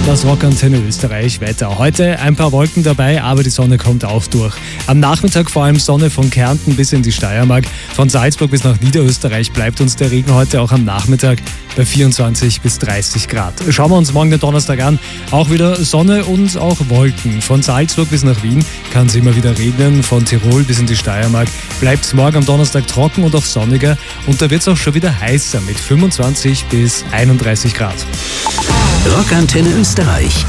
Das Rockantenne Österreich Wetter. Heute ein paar Wolken dabei, aber die Sonne kommt auch durch. Am Nachmittag vor allem Sonne von Kärnten bis in die Steiermark. Von Salzburg bis nach Niederösterreich bleibt uns der Regen heute auch am Nachmittag bei 24 bis 30 Grad. Schauen wir uns morgen den Donnerstag an. Auch wieder Sonne und auch Wolken. Von Salzburg bis nach Wien kann es immer wieder regnen. Von Tirol bis in die Steiermark bleibt es morgen am Donnerstag trocken und auch sonniger. Und da wird es auch schon wieder heißer mit 25 bis 31 Grad. Rockantenne Österreich.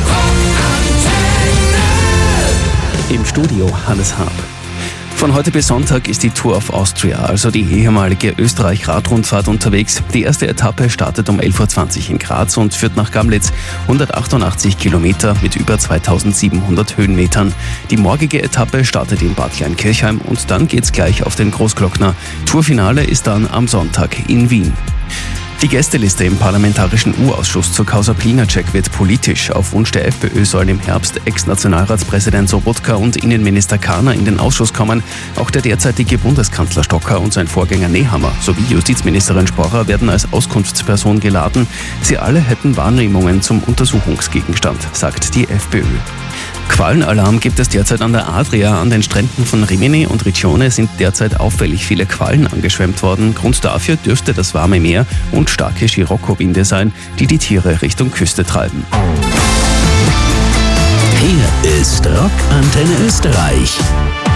Im Studio Hannes Haab. Von heute bis Sonntag ist die Tour of Austria, also die ehemalige Österreich-Radrundfahrt, unterwegs. Die erste Etappe startet um 11.20 Uhr in Graz und führt nach Gamlitz, 188 Kilometer mit über 2700 Höhenmetern. Die morgige Etappe startet in Bad Kleinkirchheim und dann geht's gleich auf den Großglockner. Tourfinale ist dann am Sonntag in Wien. Die Gästeliste im Parlamentarischen U-Ausschuss zur Causa Pilnacek wird politisch. Auf Wunsch der FPÖ sollen im Herbst Ex-Nationalratspräsident Sobotka und Innenminister Kahner in den Ausschuss kommen. Auch der derzeitige Bundeskanzler Stocker und sein Vorgänger Nehammer sowie Justizministerin Sporrer werden als Auskunftsperson geladen. Sie alle hätten Wahrnehmungen zum Untersuchungsgegenstand, sagt die FPÖ. Quallenalarm gibt es derzeit an der Adria. An den Stränden von Rimini und Riccione sind derzeit auffällig viele Quallen angeschwemmt worden. Grund dafür dürfte das warme Meer und starke Scirocco-Winde sein, die die Tiere Richtung Küste treiben. Hier ist Rockantenne Österreich.